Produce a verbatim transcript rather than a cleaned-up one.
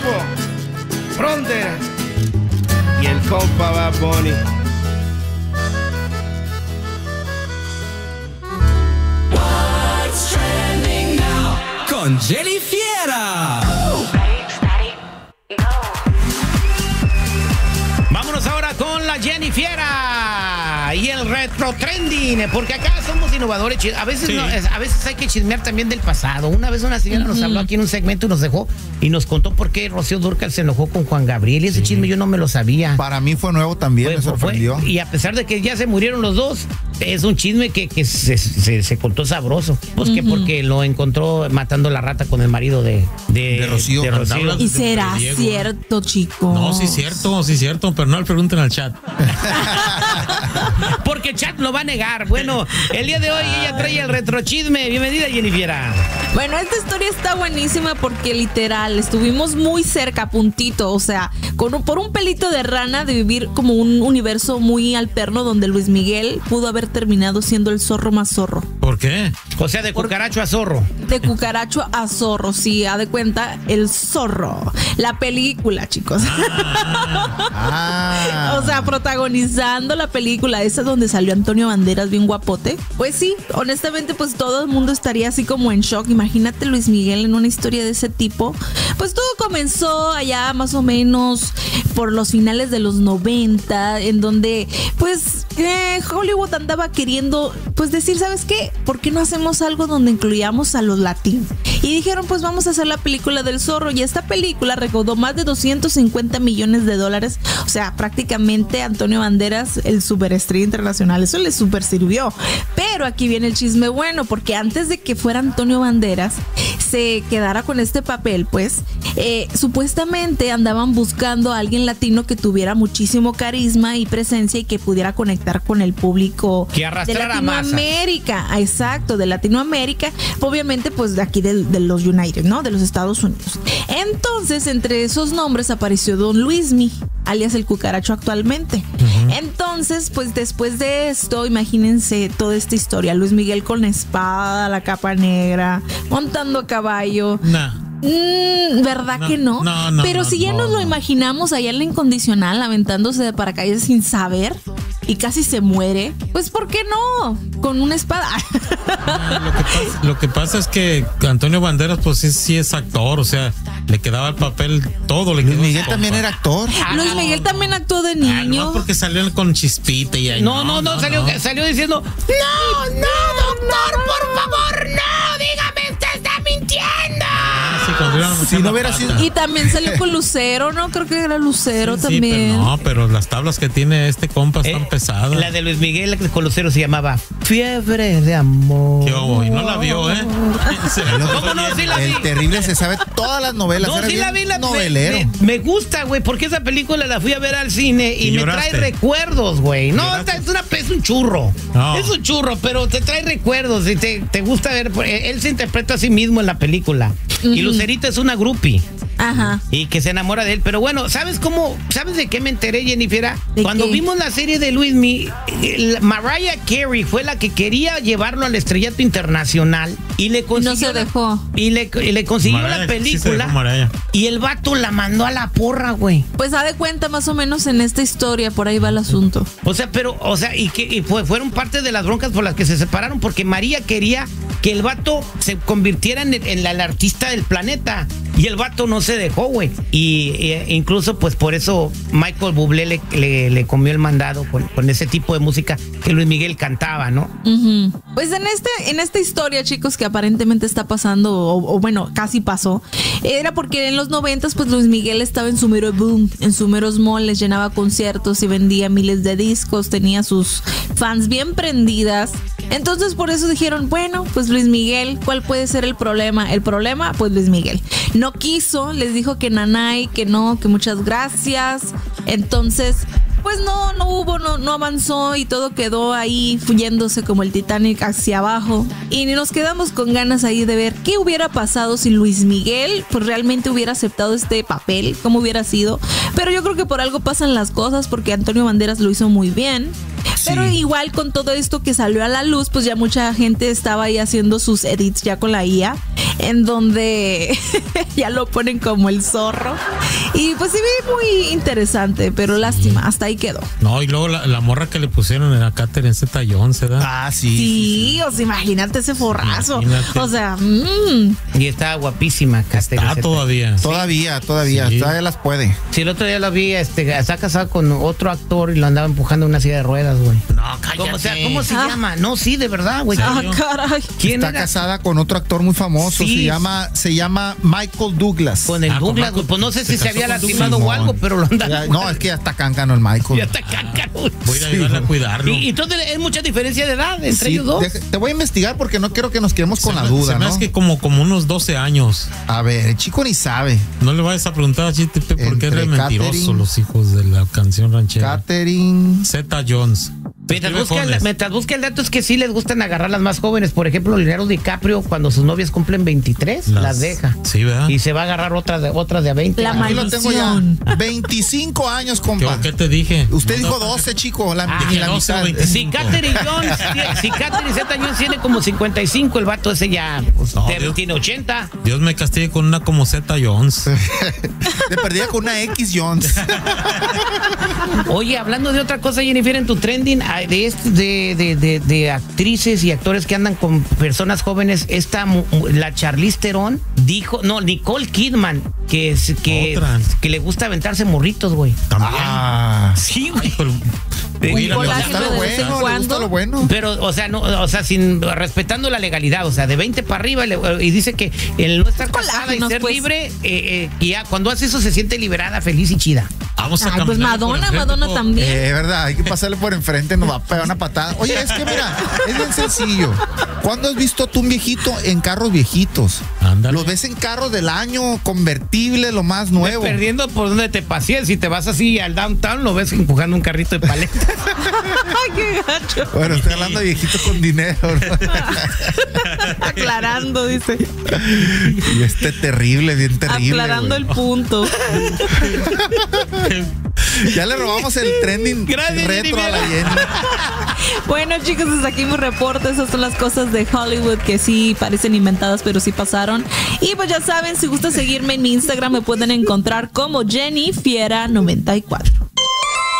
grupo Frontera y el compa Bad Bunny. What's trending now? Con Jenny Fiera. Vámonos ahora con la Jenny Fiera y el retro trending, porque acá somos innovadores. A veces, sí. no, a veces hay que chismear también del pasado. Una vez una señora uh-huh. nos habló aquí en un segmento y nos dejó y nos contó por qué Rocío Dúrcal se enojó con Juan Gabriel. Y ese sí. chisme yo no me lo sabía. Para mí fue nuevo también, fue, me sorprendió. Fue, y a pesar de que ya se murieron los dos, es un chisme que, que se, se, se contó sabroso. Pues uh-huh. que porque lo encontró matando la rata con el marido de, de, de Rocío. De Rocío. ¿Y será cierto, chicos? No, sí es cierto, sí es cierto, pero no le pregunten al chat. Porque el chat lo va a negar. Bueno, el día de hoy ella trae el retrochisme. Bienvenida, Jenny Fiera. Bueno, esta historia está buenísima porque literal estuvimos muy cerca, puntito, o sea, con un, por un pelito de rana de vivir como un universo muy alterno donde Luis Miguel pudo haber terminado siendo el zorro más zorro. ¿Por qué? O sea, de cucaracho a zorro. De cucaracho a zorro, sí, haz de cuenta, el zorro. La película, chicos. Ah. Ah. O sea, protagonizando la película esa donde salió Antonio Banderas bien guapote. Pues sí, honestamente, pues todo el mundo estaría así como en shock. Imagínate Luis Miguel en una historia de ese tipo. Pues todo comenzó allá más o menos por los finales de los noventa, en donde pues eh, Hollywood andaba queriendo pues decir, ¿sabes qué? ¿Por qué no hacemos algo donde incluyamos a los latinos? Y dijeron, pues vamos a hacer la película del zorro. Y esta película recaudó más de doscientos cincuenta millones de dólares. O sea, prácticamente Antonio Banderas, el superestrella internacional, eso le super sirvió. Pero aquí viene el chisme bueno, porque antes de que fuera Antonio Banderas se quedara con este papel, pues eh, supuestamente andaban buscando a alguien latino que tuviera muchísimo carisma y presencia y que pudiera conectar con el público que arrastrara de Latinoamérica. Masas. Exacto, de Latinoamérica, obviamente pues de aquí de, de los United, ¿no? De los Estados Unidos. Entonces, entre esos nombres apareció Don Luismi, alias el cucaracho actualmente. Uh-huh. Entonces, pues después de esto, imagínense toda esta historia. Luis Miguel con la espada, la capa negra, montando a caballo. Nah. Mm, ¿Verdad no, que no? no, no Pero no, si ya no, nos no. lo imaginamos allá en la incondicional, aventándose de paracaídas sin saber y casi se muere, pues ¿por qué no? Con una espada. No, lo, que pasa, lo que pasa es que Antonio Banderas pues sí, sí es actor, o sea, le quedaba el papel todo. Le Luis Miguel compa. también era actor. Ah, Luis Miguel también actuó de niño. Ah, no, porque salió con Chispita y ahí. No, no, no, no, no salió, no. salió diciendo, no, no, doctor, por favor, no, dígame, usted está mintiendo. Si no hubiera sido... Y también salió con Lucero, ¿no? Creo que era Lucero sí, también. Sí, pero no, pero las tablas que tiene este compa están eh, pesadas. La de Luis Miguel con Lucero se llamaba Fiebre de Amor. Qué obo, y no la vio, ¿eh? ¿Cómo no? Sí la vi. El terrible se sabe todas las novelas. No, era sí la vi. La, novelero. Me, me, me gusta, güey, porque esa película la fui a ver al cine y, y me lloraste. Trae recuerdos, güey. No, esta es, una, es un churro. No. Es un churro, pero te trae recuerdos y te, te gusta ver. Él se interpreta a sí mismo en la película. Uh-huh. Y Lucerita es una groupie. Ajá. Y que se enamora de él. Pero bueno, ¿sabes cómo? ¿Sabes de qué me enteré, Jennifer? Cuando qué? vimos la serie de Luismi, Mariah Carey fue la que quería llevarlo al estrellato internacional y le consiguió. No se dejó. Y le, y le consiguió Mariah, la película. Sí y el vato la mandó a la porra, güey. Pues da de cuenta más o menos en esta historia, por ahí va el asunto. O sea, pero, o sea, y que y fue, fueron parte de las broncas por las que se separaron, porque María quería que el vato se convirtiera en el, en la, el artista del planeta. Y el vato no se dejó, güey. Y e, incluso, pues por eso Michael Bublé le, le, le comió el mandado con, con ese tipo de música que Luis Miguel cantaba, ¿no? Uh-huh. Pues en este, en esta historia, chicos, que aparentemente está pasando, o, o bueno, casi pasó, era porque en los noventas, pues Luis Miguel estaba en su mero boom, en su meros moles, llenaba conciertos y vendía miles de discos, tenía sus fans bien prendidas. Entonces por eso dijeron, bueno, pues Luis Miguel, ¿cuál puede ser el problema? El problema, pues Luis Miguel no quiso, les dijo que nanay, que no, que muchas gracias. Entonces, pues no, no hubo, no, no avanzó y todo quedó ahí yéndose como el Titanic hacia abajo. Y nos quedamos con ganas ahí de ver qué hubiera pasado si Luis Miguel pues realmente hubiera aceptado este papel, cómo hubiera sido. Pero yo creo que por algo pasan las cosas, porque Antonio Banderas lo hizo muy bien. Pero Sí. igual con todo esto que salió a la luz, pues ya mucha gente estaba ahí haciendo sus edits ya con la I A, en donde ya lo ponen como el zorro. Y pues sí, ve muy interesante, pero lástima, hasta ahí quedó. No, y luego la, la morra que le pusieron era Catherine Zeta-Jones, ¿verdad? Ah, sí. Sí, o sea, imagínate ese forrazo. Imagínate. O sea, mmm. Y está guapísima, Catherine Está Zeta. todavía. Todavía, todavía, Sí. todavía las puede. Sí, el otro día la vi, este, está casada con otro actor y lo andaba empujando en una silla de ruedas, güey. No, cállate. ¿Cómo, o sea, ¿cómo se Ah. llama? No, sí, de verdad, güey. Ah, caray. ¿Quién Está era? casada con otro actor muy famoso, Sí. se llama, se llama Michael Douglas. Con el Ah, con Douglas, Michael- güey. Pues no sé se si se casó había con Douglas. lastimado o algo, pero lo andaba. Ya- no, es que ya está cáncano el Michael. Ya está cácaro, güey. Voy a ir a ayudarle a cuidarlo. Y, y entonces es mucha diferencia de edad entre Sí, ellos dos. deja- te voy a investigar porque no quiero que nos quedemos con Se la me- duda, se me ¿no? hace que como, como unos doce años. A ver, el chico ni sabe. No le vayas a preguntar a Chiste porque es Entre re mentiroso Catherine- los hijos de la canción ranchera. Catherine. Zeta-Jones. Mientras Escribe busca, el, jóvenes. mientras busca el dato es que sí les gustan agarrar las más jóvenes. Por ejemplo, Leonardo DiCaprio, cuando sus novias cumplen veintitrés, las, Las- deja. Sí, ¿verdad? Y se va a agarrar otras de, otras de a veinte. La Ah, Aquí lo tengo ya. maldición. veinticinco años, ¿Qué, compa. ¿Qué te dije? Usted No, dijo no, doce, chico. La, Ah, ni dije la doce o mitad. veinticinco. Si Catherine Jones, si Catherine Zeta-Jones tiene como cincuenta y cinco, el vato ese ya pues, No, te- Dios. tiene ochenta. Dios me castigue con una como Zeta-Jones. De perdida con una X Jones. Oye, hablando de otra cosa, Jennifer, en tu trending, ah, de, este- de, de, de, de actrices y actores que andan con personas jóvenes, esta, mu- mu- la Charlize Theron dijo, no, Nicole Kidman, que, es- que, Otra. que le gusta aventarse morritos, güey. También. Ah. Sí, güey. Pero- De- Mira, Un me colágeno gusta Está lo de vez en bueno, le gusta cuando. lo bueno. Pero, o sea, no, o sea, sin respetando la legalidad, o sea, de veinte para arriba, y, le- y dice que el no estar casada y Colágenos, ser pues. libre, eh, eh, que ya cuando hace eso se siente liberada, feliz y chida. Vamos a Ay, pues caminar por Madonna, enfrente, Madonna po. también. Eh, verdad, hay que pasarle por enfrente, nos va a pegar una patada. Oye, es que mira, es bien sencillo. ¿Cuándo has visto tú un viejito en carros viejitos? Ándale. Los ves en carros del año, convertible, lo más nuevo. Perdiendo por donde te pasees, si te vas así al downtown, lo ves empujando un carrito de paleta. Ay, qué gacho. Bueno, estoy hablando de viejitos con dinero, ¿no? Aclarando, dice. Y este terrible, bien terrible. Aclarando güey. el punto. Ya le robamos el trending Gracias, retro a la Jennifer. Jenny. Bueno, chicos, hasta aquí mi reporte. Esas son las cosas de Hollywood que sí parecen inventadas, pero sí pasaron. Y pues ya saben, si gusta seguirme en mi Instagram, me pueden encontrar como Jenny Fiera noventa y cuatro.